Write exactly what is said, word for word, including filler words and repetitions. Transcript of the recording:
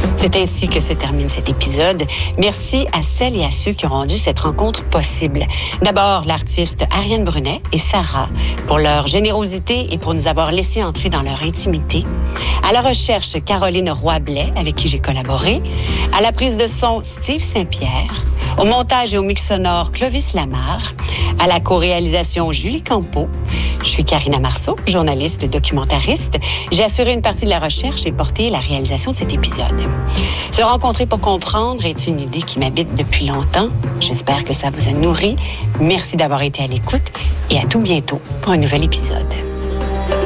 C'est ainsi que se termine cet épisode. Merci à celles et à ceux qui ont rendu cette rencontre possible. D'abord, l'artiste Ariane Brunet et Sarah, pour leur générosité et pour nous avoir laissé entrer dans leur intimité. À la recherche, Caroline Roy-Blais, avec qui j'ai collaboré. À la prise de son, Steve Saint-Pierre. Au montage et au mix sonore, Clovis Lamarre. À la co-réalisation, Julie Campeau. Je suis Karina Marceau, journaliste documentariste. J'ai assuré une partie de la recherche et porté la réalisation de cet épisode. Se rencontrer pour comprendre est une idée qui m'habite depuis longtemps. J'espère que ça vous a nourri. Merci d'avoir été à l'écoute et à tout bientôt pour un nouvel épisode.